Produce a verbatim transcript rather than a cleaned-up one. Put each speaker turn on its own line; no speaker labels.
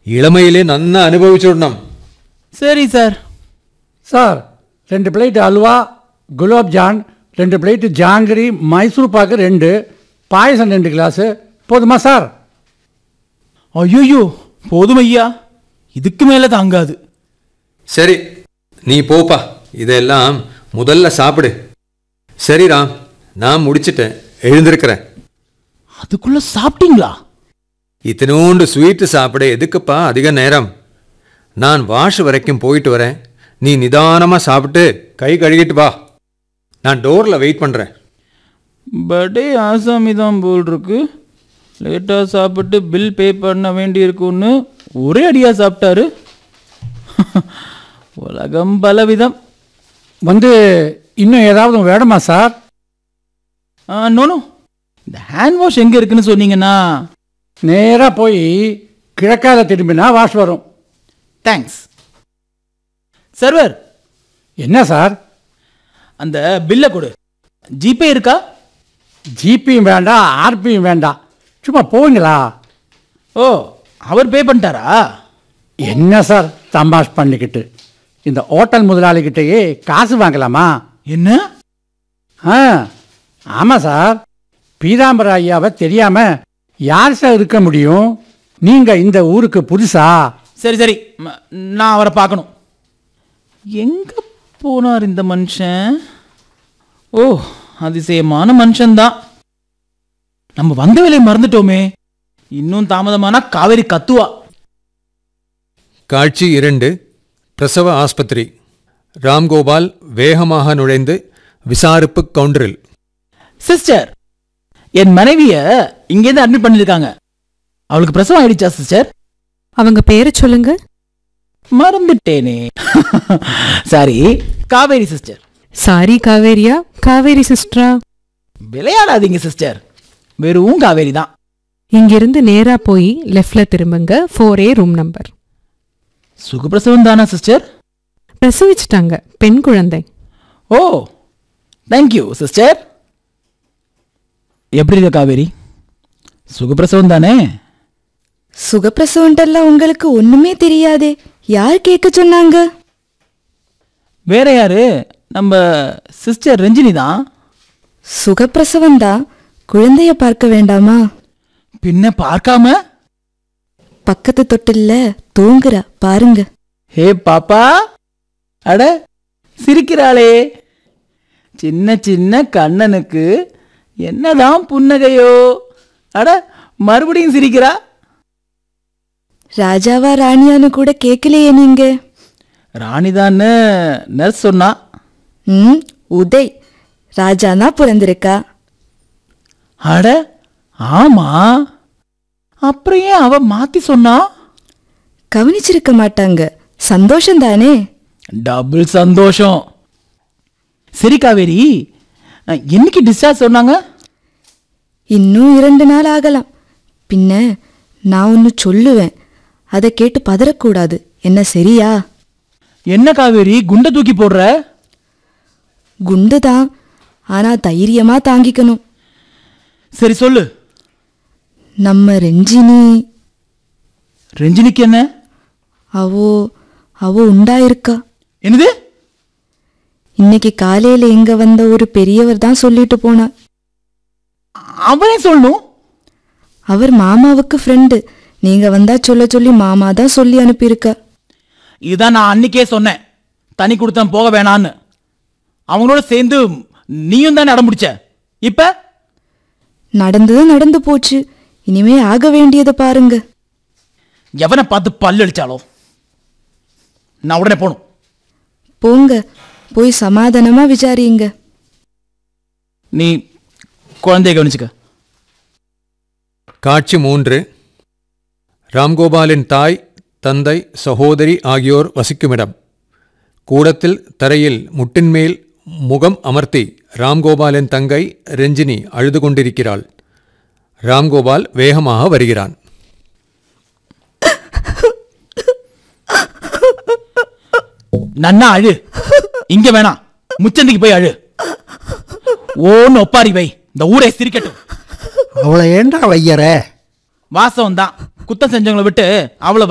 இளமையிலே நன்னா அனுபவிச்சுடணும்.
சரி sir.
Sir, ரெண்டு பிளேட் அல்வா, குலாப் ஜான், ரெண்டு பிளேட்டு ஜாங்கிரி, மைசூர் பாக்கு ரெண்டு, பாயசம் ரெண்டு கிளாஸு போதுமா சார்?
ஐயோ போதும் ஐயா, இதுக்கு மேலே தாங்காது.
சரி, நீ போப்பா, இதெல்லாம் முதல்ல சாப்பிடு. சரி ராம், நான் முடிச்சிட்டேன், எழுந்திருக்கிறேன்.
அதுக்குள்ள சாப்பிட்டீங்களா?
இத்தினோண்டு ஸ்வீட்டு சாப்பிட எதுக்குப்பா அதிக நேரம்? நான் வாஷ் வரைக்கும் போயிட்டு வரேன். நீ நிதானமாக சாப்பிட்டு கை கழுகிட்டு வா. நான் டோரில் வெயிட் பண்ணுறேன்.
பர்த்டே ஆசாமி தான் போல் இருக்கு. லேட்டாக சாப்பிட்டு பில் பே பண்ண வேண்டியிருக்குன்னு ஒரே அடியாக சாப்பிட்டாரு. உலகம் பலவிதம்.
வந்து இன்னும் ஏதாவது வேணுமா சார்?
நோனோ, இந்த ஹேண்ட் வாஷ் எங்கே இருக்குன்னு சொன்னீங்கன்னா
நேராக போய் கிழக்கால திரும்பினா வாஷ் வரும்.
தேங்க்ஸ். சர்வர்.
என்ன சார்?
அந்த பில்லை கொடு. ஜிபே இருக்கா?
ஜிபியும் வேண்டாம், ஆர்பியும் வேண்டாம், சும்மா போவீங்களா?
ஓ, அவர் பே பண்ணிட்டாரா?
என்ன சார் தமாஷ் பண்ணிக்கிட்டு, இந்த ஹோட்டல் முதலாளிகிட்டேயே காசு வாங்கலாமா?
என்ன?
ஆ ஆமாம் சார், பீதாம்பர ஐயாவை தெரியாமல் யார் சார் இருக்க முடியும்? நீங்கள் இந்த ஊருக்கு புதுசா?
சரி சரி, நான் அவரை பார்க்கணும். எங்கே போனார் இந்த மனுஷன்? ஓ, அதிசயமான மனுஷன்தான். நம்ம வந்த வேலையை மறந்துட்டோமே. இன்னும் தாமதமானா காவேரி கத்துவா.
காட்சி இரண்டு. பிரசவ ஆஸ்பத்திரி. ராம்கோபால் வேகமாக நுழைந்து விசாரிப்பு கவுண்டரில்.
சிஸ்டர், என் மனைவிய இங்கேருந்து அட்மிட் பண்ணிருக்காங்க. அவளுக்கு பிரசவம் ஆயிடுச்சா சிஸ்டர்?
அவங்க பேரை சொல்லுங்க.
மறந்துட்டேனே. Sorry, Kaveri sister.
Sorry காவேரியா, Kaveri சிஸ்டரா?
விளையாடாதீங்க sister, வெறும் காவேரி தான்.
இங்கிருந்து நேரா போய் லெஃப்ட்ல திரும்புங்க. ஃபோர் ஏ ரூம் நம்பர்.
சுகப்பிரசவம் தானா சிஸ்டர்?
பிரசவிச்சிட்டாங்க, பெண் குழந்தை.
ஓ, தேங்க்யூ சிஸ்டர். எப்படி இருக்க காவேரி? சுகப்பிரசவம் தானே?
சுகப்பிரசவம்ட்டெல்லாம் உங்களுக்கு ஒண்ணுமே தெரியாதே, யார் கேட்க சொன்னாங்க?
வேற யாரு? நம்ம சிஸ்டர் ரஞ்சினி தான்.
சுகப்பிரசவம் தான், குழந்தைய பார்க்க வேண்டாமா?
பின்ன பார்க்காம?
பக்கத்து தொட்டில்ல தூங்குறா பாருங்க.
ஹே பாப்பா, அட சிரிக்கிறாளே. சின்ன சின்ன கண்ணனுக்கு என்னதான் புன்னகையோ. அட மறுபடியும் சிரிக்கிறா.
ராஜாவா ராணியான்னு கூட கேட்கலையே நீங்க.
ராணிதான்னு நர்ஸ் சொன்னா.
ம், உதய் ராஜானா பிறந்திருக்கா.
அட ஆமா, அப்புறம் ஏன் அவ மாத்தி சொன்னா?
கவனிச்சிருக்க மாட்டாங்க, சந்தோஷம் தானே.
டபுள் சந்தோஷம். சரி காவேரி, என்னைக்கு டிஸ்சார்ஜ் சொன்னாங்க?
இன்னும் இரண்டு நாள் ஆகலாம். பின்ன நான் ஒன்று சொல்லுவேன், அதை கேட்டு பதறக்கூடாது, என்ன சரியா?
என்ன காவேரி குண்டை தூக்கி போடுற?
குண்டுதான், ஆனா தைரியமா தாங்கிக்கணும்.
சரி சொல்லு.
நம்ம ரெஞ்சினி.
ரெஞ்சினிக்கு என்ன?
அவோ அவோ உண்டாயிருக்கா.
என்னது?
இன்னைக்கு காலையில இங்க வந்த ஒரு பெரியவர் தான் சொல்லிட்டு போனார்.
அவனே சொல்லணும்.
அவர் மாமாவுக்கு ஃப்ரெண்டு. நீங்க வந்தா சொல்ல சொல்லி மாமா தான் சொல்லி அனுப்பியிருக்க.
இதுதான் நான் அன்னைக்கே சொன்னேன், தனி கொடுத்தன் போக வேணான்னு. அவங்களோட சேர்ந்து நீயும் தானே அடம் பிடிச்ச. இப்ப
நடந்தது நடந்து போச்சு, இனிமே ஆக வேண்டியதை பாருங்க.
எவனை பார்த்து பல்லு அடிச்சாலோ. நான் உடனே போகணும்.
போங்க, போய் சமாதானமா விசாரியுங்க.
நீ குழந்தைய கவனிச்சுக்க.
காட்சி மூன்று. ராம்கோபாலின் தாய், தந்தை, சகோதரி ஆகியோர் வசிக்குமிடம். கூடத்தில் தரையில் முட்டின்மேல் முகம் அமர்த்தி ராம்கோபாலின் தங்கை ரஞ்சினி அழுது கொண்டிருக்கிறாள். ராம்கோபால் வேகமாக வருகிறான்.
நன்னா அழு. இங்க வேணாம், முச்சந்திக்கு போய் அழு. ஓன்னு ஒப்பாரி வை, இந்த ஊரை சிரிக்கட்டும்.
அவளை ஏண்டா வையற?
வாசம் தான் குத்தம் செஞ்சவங்களை விட்டு அவளை